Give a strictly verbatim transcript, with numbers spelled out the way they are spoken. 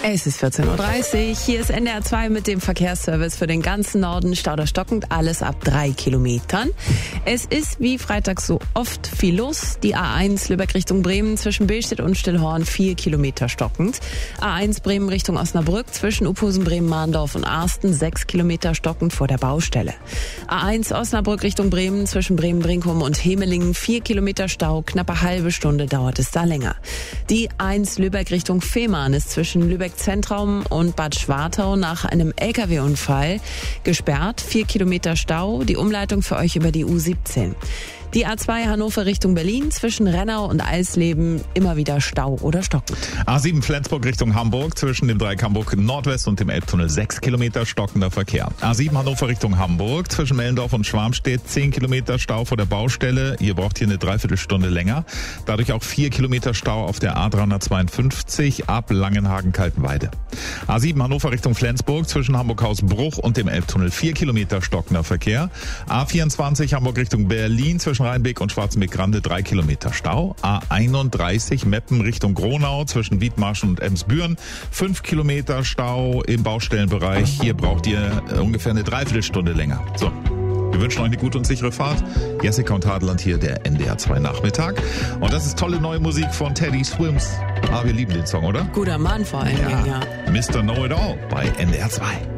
Es ist vierzehn Uhr dreißig, hier ist N D R zwei mit dem Verkehrsservice für den ganzen Norden. Stau oder stockend, alles ab drei Kilometern. Es ist wie freitags so oft viel los. Die A eins Lübeck Richtung Bremen zwischen Billstedt und Stillhorn vier Kilometer stockend. A eins Bremen Richtung Osnabrück zwischen Uphusen, Bremen, Mahndorf und Arsten sechs Kilometer stockend vor der Baustelle. A eins Osnabrück Richtung Bremen zwischen Bremen-Brinkum und Hemelingen vier Kilometer Stau, knappe halbe Stunde dauert es da länger. Die A eins Lübeck Richtung Fehmarn ist zwischen Lübeck Zentrum und Bad Schwartau nach einem L K W-Unfall gesperrt. Vier Kilometer Stau, die Umleitung für euch über die U siebzehn. Die A zwei Hannover Richtung Berlin zwischen Rennau und Eisleben immer wieder Stau oder stockend. A sieben Flensburg Richtung Hamburg zwischen dem Dreieck Hamburg Nordwest und dem Elbtunnel sechs Kilometer stockender Verkehr. A sieben Hannover Richtung Hamburg zwischen Mellendorf und Schwarmstedt zehn Kilometer Stau vor der Baustelle. Ihr braucht hier eine Dreiviertelstunde länger. Dadurch auch vier Kilometer Stau auf der A dreihundertzweiundfünfzig ab Langenhagen-Kaltenweide. A sieben Hannover Richtung Flensburg zwischen Hamburg-Hausbruch und dem Elbtunnel vier Kilometer stockender Verkehr. A vierundzwanzig Hamburg Richtung Berlin zwischen Rheinbeck und Schwarzenbeck-Grande drei Kilometer Stau. A einunddreißig Meppen Richtung Gronau zwischen Wiedmarschen und Emsbüren fünf Kilometer Stau im Baustellenbereich. Hier braucht ihr äh, ungefähr eine Dreiviertelstunde länger. So, wir wünschen euch eine gute und sichere Fahrt. Jessica und Hadeland hier, der N D R zwei Nachmittag. Und das ist tolle neue Musik von Teddy Swims. Ah, wir lieben den Song, oder? Guter Mann vor allen Dingen, ja. Mister Know-It-All bei N D R zwei.